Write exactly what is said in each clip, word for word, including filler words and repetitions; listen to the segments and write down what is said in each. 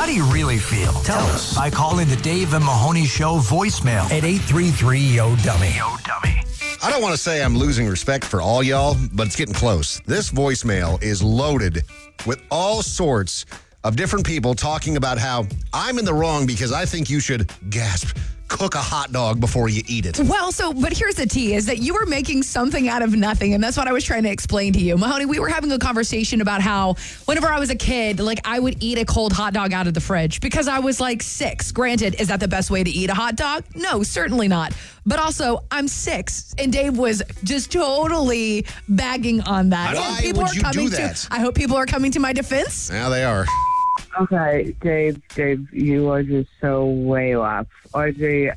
How do you really feel? Tell us by calling the Dave and Mahoney Show voicemail at eight three three, Y O, dummy. Yo, dummy. I don't want to say I'm losing respect for all y'all, but it's getting close. This voicemail is loaded with all sorts of different people talking about how I'm in the wrong because I think you should, gasp, cook a hot dog before you eat it. Well, so, but here's the tea, is that you were making something out of nothing, and that's what I was trying to explain to you. Mahoney, we were having a conversation about how whenever I was a kid, like, I would eat a cold hot dog out of the fridge because I was, like, six. Granted, is that the best way to eat a hot dog? No, certainly not. But also, I'm six, and Dave was just totally bagging on that. Why And people would are you coming do that? To, I hope people are coming to my defense. Now they are. Okay, Dave, Dave, you are just so way off. Audrey,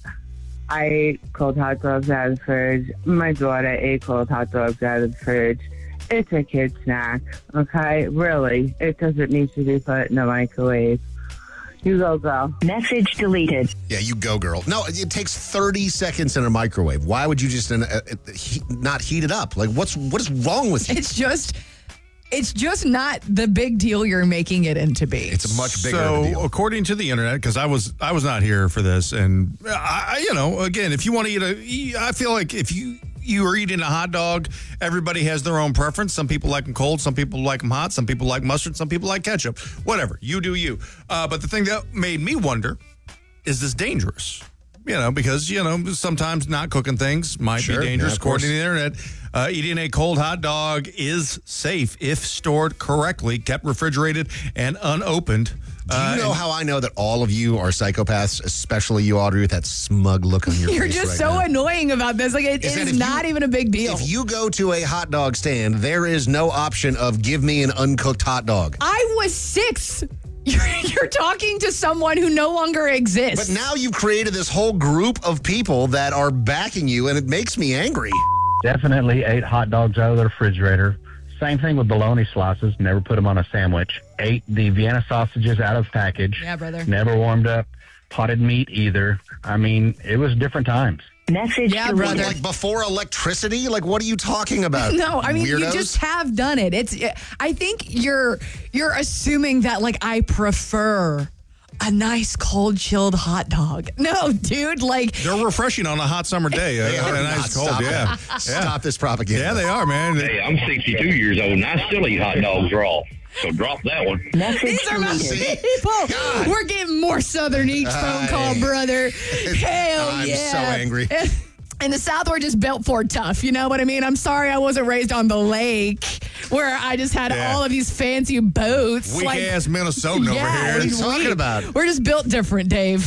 I ate cold hot dogs out of the fridge. My daughter ate cold hot dogs out of the fridge. It's a kid snack, okay? Really, it doesn't need to be put in the microwave. You go, girl. Message deleted. Yeah, you go, girl. No, it takes thirty seconds in a microwave. Why would you just uh, uh, he, not heat it up? Like, what's what is wrong with you? It's just... It's just not the big deal you're making it into be. It's a much bigger so, deal. according to the internet, because I was I was not here for this, and I, you know, again, if you want to eat a, I feel like if you you are eating a hot dog, everybody has their own preference. Some people like them cold, some people like them hot, some people like mustard, some people like ketchup. Whatever, you do you. Uh, but the thing that made me wonder, is this dangerous? You know, because, you know, sometimes not cooking things might Sure, be dangerous. yeah, of According course. to the internet, uh, eating a cold hot dog is safe if stored correctly, kept refrigerated, and unopened. Do you Uh, know and- how I know that all of you are psychopaths, especially you, Audrey, with that smug look on your You're face just right so now? annoying about this. Like, it Is that is if not you- even a big deal. If you go to a hot dog stand, there is no option of give me an uncooked hot dog. I was six. You're, you're talking to someone who no longer exists. But now you've created this whole group of people that are backing you, and it makes me angry. Definitely ate hot dogs out of the refrigerator. Same thing with bologna slices. Never put them on a sandwich. Ate the Vienna sausages out of the package. Yeah, brother. Never warmed up potted meat either. I mean, it was different times. Message Yeah, deleted. brother. Like before electricity? Like, what are you talking about? No, I mean, you weirdos? just have done it. It's. I think you're you're assuming that, like, I prefer a nice cold chilled hot dog. No, dude, like, They're refreshing on a hot summer day. They uh, are a not. nice cold, Stop it. yeah. Stop this propaganda. Yeah, they are, man. Hey, I'm sixty-two years old, and I still eat hot dogs raw. So drop that one. Message these are my deleted. people. God. We're getting more Southern each phone call, I- brother. Hell I'm yeah. so angry. In the South, we're just built for tough. You know what I mean? I'm sorry I wasn't raised on the lake where I just had Yeah. all of these fancy boats. Weak like, ass Minnesotan yeah, over here. What are you we- talking about? We're just built different, Dave.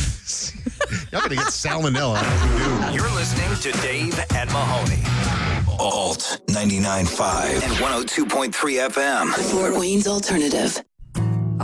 Y'all gonna get salmonella. Dude. You're listening to Dave and Mahoney. Alt ninety-nine point five and one oh two point three F M. Fort Wayne's Alternative.